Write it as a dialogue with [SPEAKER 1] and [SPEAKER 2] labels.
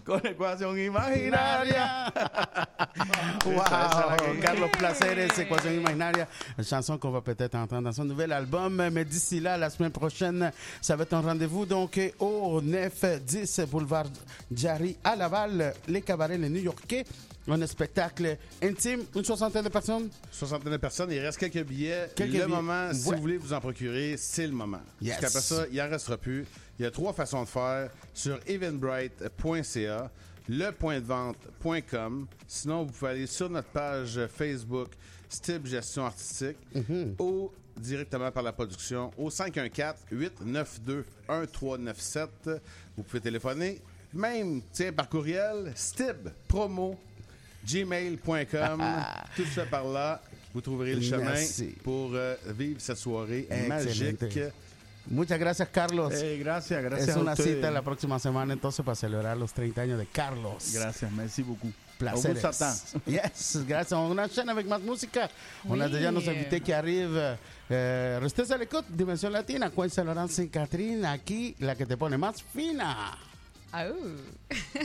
[SPEAKER 1] con Ecuación Imaginaria.
[SPEAKER 2] Wow, Carlos Placeres, Équation Imaginaria, chanson qu'on va peut-être entendre dans son nouvel album. Mais d'ici là, la semaine prochaine, ça va être un rendez-vous donc au 9-10 boulevard Jarry à Laval, les cabarets, les New-Yorkais. Un spectacle intime, une soixantaine de personnes.
[SPEAKER 3] Soixantaine de personnes, il reste quelques billets. Moment, si vous voulez vous en procurer, c'est le moment.
[SPEAKER 2] Yes.
[SPEAKER 3] Parce qu'après ça, il n'en restera plus. Il y a 3 façons de faire sur eventbrite.ca, lepointdevente.com. Sinon, vous pouvez aller sur notre page Facebook Stib Gestion Artistique ou directement par la production au 514-892-1397. Vous pouvez téléphoner. Même, par courriel, stibpromo@gmail.com. Tout ça par là. Vous trouverez le chemin pour vivre cette soirée magique.
[SPEAKER 2] Muchas gracias, Carlos.
[SPEAKER 1] Gracias
[SPEAKER 2] es una cita la próxima semana entonces para celebrar los 30 años de Carlos.
[SPEAKER 1] Gracias, merci beaucoup.
[SPEAKER 2] Placeres. Yes, gracias. On enchaîne avec ma música. On a déjà nos invités qui arrivent. Restez à l'écoute. Dimension Latina, Coin Saint-Laurent, Sainte-Catherine. Aquí, la que te pone más fina.
[SPEAKER 4] Oh.